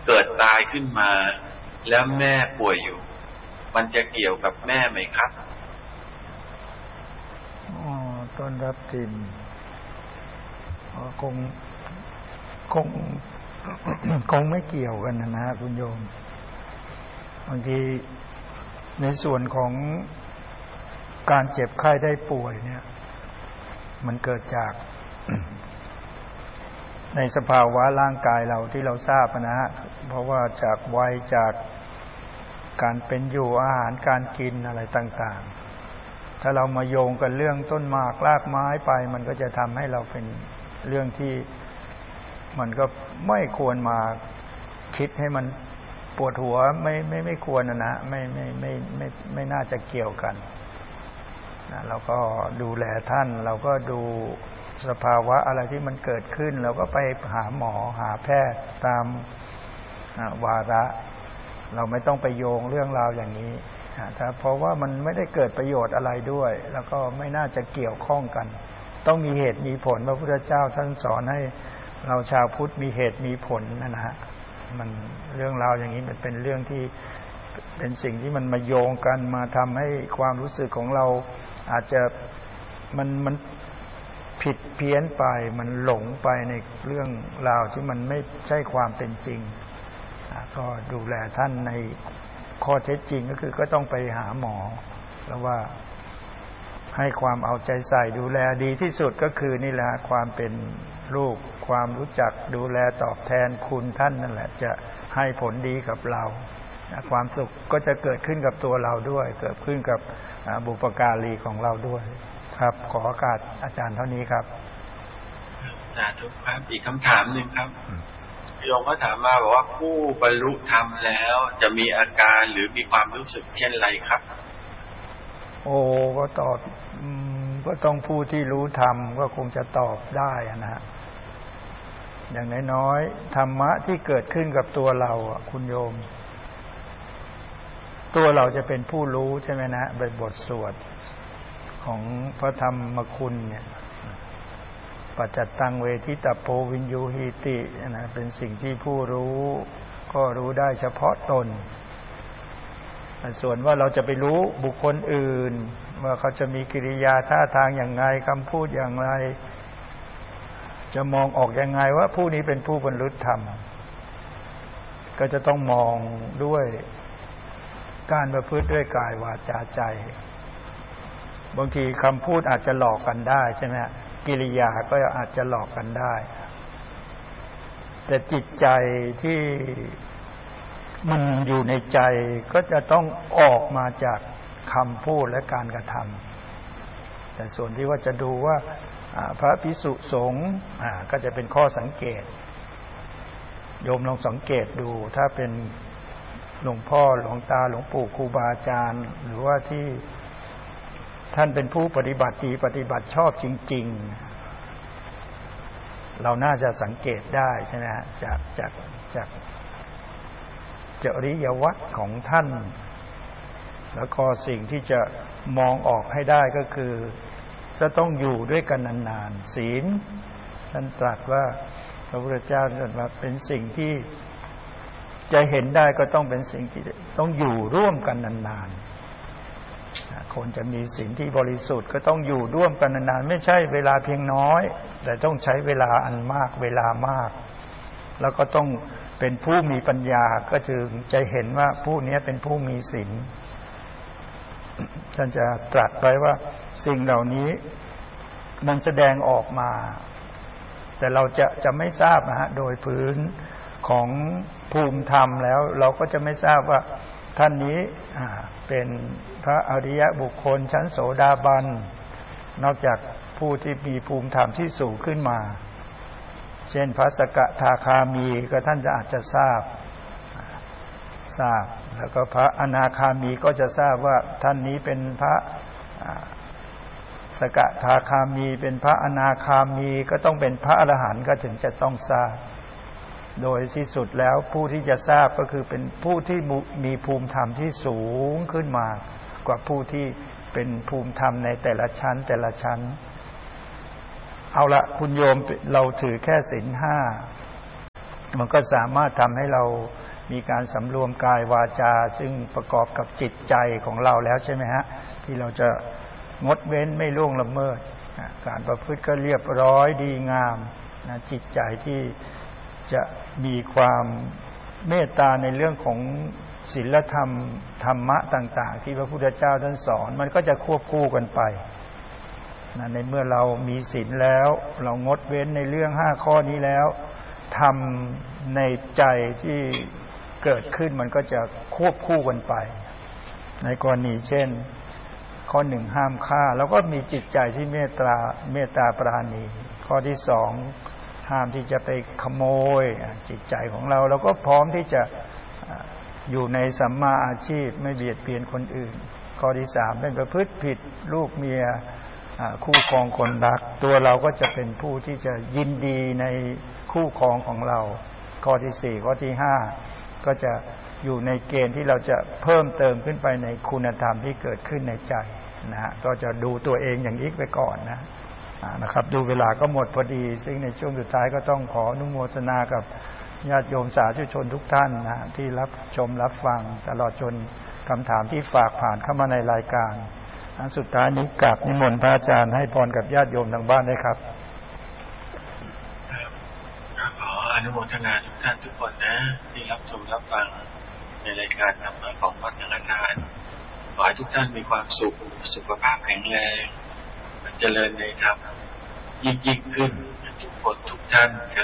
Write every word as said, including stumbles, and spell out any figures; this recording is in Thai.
เกิดตายขึ้นมาแล้วแม่ป่วยอยู่มันจะเกี่ยวกับแม่ไหมครับอ๋อต้นรับทินคงคงคงไม่เกี่ยวกันนะคุณโยมบางทีในส่วนของการเจ็บไข้ได้ป่วยเนี่ยมันเกิดจาก ในสภาวะร่างกายเราที่เราทราบนะฮะเพราะว่าจากวัยจากการเป็นอยู่อาหารการกินอะไรต่างๆถ้าเรามาโยงกันเรื่องต้นหมากรากไม้ไปมันก็จะทำให้เราเป็นเรื่องที่มันก็ไม่ควรมาคิดให้มันปวดหัวไม่ไม่ไม่ควรนะนะไม่ไม่ไม่ไม่ไม่น่าจะเกี่ยวกันนะเราก็ดูแลท่านเราก็ดูสภาวะอะไรที่มันเกิดขึ้นเราก็ไปหาหมอหาแพทย์ตามวาระเราไม่ต้องไปโยงเรื่องราวอย่างนี้ถ้าเพราะว่ามันไม่ได้เกิดประโยชน์อะไรด้วยแล้วก็ไม่น่าจะเกี่ยวข้องกันต้องมีเหตุมีผลพระพุทธเจ้าท่านสอนให้เราชาวพุทธมีเหตุมีผลนะฮะมันเรื่องราวอย่างนี้มันเป็นเรื่องที่เป็นสิ่งที่มันมาโยงกันมาทำให้ความรู้สึกของเราอาจจะมันมันผิดเพี้ยนไปมันหลงไปในเรื่องราวที่มันไม่ใช่ความเป็นจริงก็ดูแลท่านในข้อเท็จจริงก็คือก็ต้องไปหาหมอแล้วว่าให้ความเอาใจใส่ดูแลดีที่สุดก็คือนี่แหละความเป็นลูกความรู้จักดูแลตอบแทนคุณท่านนั่นแหละจะให้ผลดีกับเราความสุขก็จะเกิดขึ้นกับตัวเราด้วยเกิดขึ้นกับบุปการีของเราด้วยครับขอโอกาสอาจารย์เท่านี้ครับสาธุครับอีกคำถามหนึ่งครับโยมก็ถามมาบอกว่าผู้บรรลุธรรมแล้วจะมีอาการหรือมีความรู้สึกเช่นไรครับโอ้ก็ตอบก็ต้องผู้ที่รู้ธรรมก็คงจะตอบได้นะฮะอย่างน้อยๆธรรมะที่เกิดขึ้นกับตัวเราคุณโยมตัวเราจะเป็นผู้รู้ใช่ไหมนะเป็นบทสวดของพระธรรมคุณเนี่ยปัจจตังเวทิตาโพวินยูหิตินะเป็นสิ่งที่ผู้รู้ก็รู้ได้เฉพาะตนส่วนว่าเราจะไปรู้บุคคลอื่นว่าเขาจะมีกิริยาท่าทางอย่างไรคำพูดอย่างไรจะมองออกยังไงว่าผู้นี้เป็นผู้บรรลุธรรมก็จะต้องมองด้วยการประพฤติด้วยกายวาจาใจบางทีคำพูดอาจจะหลอกกันได้ใช่ไหมกิริยาก็อาจจะหลอกกันได้แต่จิตใจที่มันอยู่ในใจก็จะต้องออกมาจากคำพูดและการกระทำแต่ส่วนที่ว่าจะดูว่าพระภิกษุสงฆ์ก็จะเป็นข้อสังเกตโยมลองสังเกตดูถ้าเป็นหลวงพ่อหลวงตาหลวงปู่ครูบาอาจารย์หรือว่าที่ท่านเป็นผู้ปฏิบัติดีปฏิบัติชอบจริงๆเราน่าจะสังเกตได้ใช่ไหมฮะจากจากจากจริยวัตรของท่านแล้วก็สิ่งที่จะมองออกให้ได้ก็คือจะต้องอยู่ด้วยกันนานๆศีลท่านตรัสว่าพระพุทธเจ้าตรัสว่าเป็นสิ่งที่จะเห็นได้ก็ต้องเป็นสิ่งที่ต้องอยู่ร่วมกันนานๆคนจะมีศีลที่บริสุทธิ์ก็ต้องอยู่ร่วมกันนานๆไม่ใช่เวลาเพียงน้อยแต่ต้องใช้เวลาอันมากเวลามากแล้วก็ต้องเป็นผู้มีปัญญาก็จึงจะเห็นว่าผู้นี้เป็นผู้มีศีลท่านจะตรัสไว้ว่าสิ่งเหล่านี้มันแสดงออกมาแต่เราจะจะไม่ทราบนะฮะโดยพื้นของภูมิธรรมแล้วเราก็จะไม่ทราบว่าท่านนี้เป็นพระอริยบุคคลชั้นโสดาบันนอกจากผู้ที่มีภูมิธรรมที่สูงขึ้นมาเช่นพระสกทาคามีก็ท่านจะอาจจะทราบทราบแล้วก็พระอนาคามีก็จะทราบว่าท่านนี้เป็นพระสกทาคามีเป็นพระอนาคามีก็ต้องเป็นพระอรหันต์ก็ถึงจะต้องทราบโดยที่สุดแล้วผู้ที่จะทราบก็คือเป็นผู้ที่มีภูมิธรรมที่สูงขึ้นมากว่าผู้ที่เป็นภูมิธรรมในแต่ละชั้นแต่ละชั้นเอาละคุณโยมเราถือแค่ศีลห้ามันก็สามารถทำให้เรามีการสำรวมกายวาจาซึ่งประกอบกับจิตใจของเราแล้วใช่ไหมฮะที่เราจะงดเว้นไม่ล่วงละเมิดการประพฤติก็เรียบร้อยดีงามนะจิตใจที่จะมีความเมตตาในเรื่องของศีลธรรมธรรมะต่างๆที่พระพุทธเจ้าท่านสอนมันก็จะควบคู่กันไปนะในเมื่อเรามีศีลแล้วเรางดเว้นในเรื่องห้าข้อนี้แล้วทำในใจที่เกิดขึ้นมันก็จะควบคู่กันไปในกรณีเช่นข้อหนึ่งห้ามฆ่าแล้วก็มีจิตใจที่เมตตาเมตตาปราณีข้อที่สองห้ามที่จะไปขโมยจิตใจของเราเราก็พร้อมที่จะอยู่ในสัมมาอาชีพไม่เบียดเบียนคนอื่นข้อที่สามเป็นประพฤติผิดลูกเมียคู่ครองคนรักตัวเราก็จะเป็นผู้ที่จะยินดีในคู่ครองของเราข้อที่สี่ข้อที่ห้าก็จะอยู่ในเกณฑ์ที่เราจะเพิ่มเติมขึ้นไปในคุณธรรมที่เกิดขึ้นในใจนะฮะก็จะดูตัวเองอย่างนี้ไปก่อนนะนะครับดูเวลาก็หมดพอดีซึ่งในช่วงสุดท้ายก็ต้องขออนุโมทนากับญาติโยมสาธุชนทุกท่านนะที่รับชมรับฟังตลอดจนคำถามที่ฝากผ่านเข้ามาในรายการสุดท้ายนี้กราบนิมนต์พระอาจารย์ให้พรกับญาติโยมทางบ้านได้ครับขออนุโมทนาทุกท่านทุกคนนะที่รับชมรับฟังในรายการธรรมะของวัดสังฆทานขอให้ทุกท่านมีความสุขสุขภาพแข็งแรงเจริญในธรรมยิ่งยิ่งขึ้นทุกคนทุกท่าน